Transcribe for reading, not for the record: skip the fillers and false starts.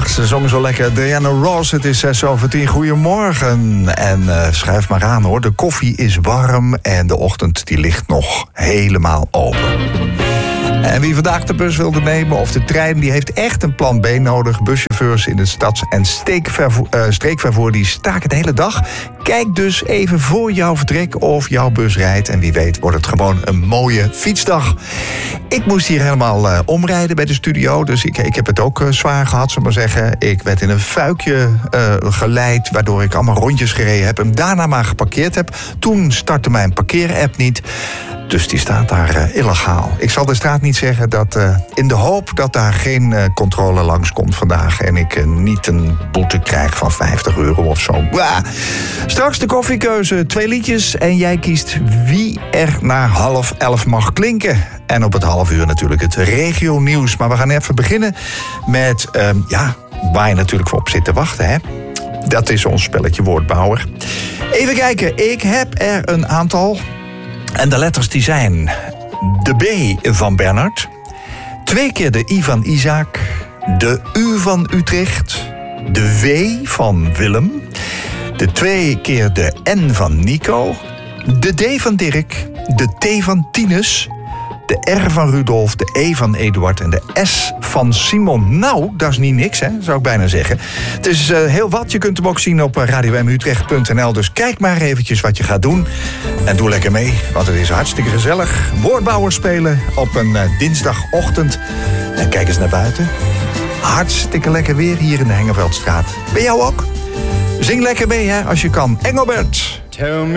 Ach, ze zongen zo lekker. Diana Ross, het is 6:10. Goedemorgen. En schuif maar aan hoor. De koffie is warm en de ochtend die ligt nog helemaal open. En wie vandaag de bus wilde nemen of de trein, die heeft echt een plan B nodig. Buschauffeurs in het stads- en streekvervoer die staken de hele dag. Kijk dus even voor jouw vertrek of jouw bus rijdt. En wie weet wordt het gewoon een mooie fietsdag. Ik moest hier helemaal omrijden bij de studio. Dus ik heb het ook zwaar gehad, zullen we maar zeggen. Ik werd in een fuikje geleid, waardoor ik allemaal rondjes gereden heb. En daarna maar geparkeerd heb. Toen startte mijn parkeerapp niet. Dus die staat daar illegaal. Ik zal de straat niet zeggen, dat in de hoop dat daar geen controle langskomt vandaag. En ik niet een boete krijg van €50 of zo. Blah. Straks de koffiekeuze. 2 liedjes en jij kiest wie er na 10:30 mag klinken. En op het 12:30 natuurlijk het regionieuws. Maar we gaan even beginnen met, waar je natuurlijk voor op zit te wachten, hè. Dat is ons spelletje Woordbouwer. Even kijken, ik heb er een aantal. En de letters die zijn de B van Bernard, 2 keer de I van Isaac, de U van Utrecht, de W van Willem, de 2 keer de N van Nico, de D van Dirk, de T van Tinus, de R van Rudolf, de E van Eduard en de S van Simon. Nou, dat is niet niks, hè, zou ik bijna zeggen. Het is heel wat. Je kunt hem ook zien op radioMutrecht.nl. Dus kijk maar eventjes wat je gaat doen. En doe lekker mee, want het is hartstikke gezellig. Woordbouwers spelen op een dinsdagochtend. En kijk eens naar buiten. Hartstikke lekker weer hier in de Hengeveldstraat. Ben jou ook? Zing lekker mee, hè, als je kan. Engelbert.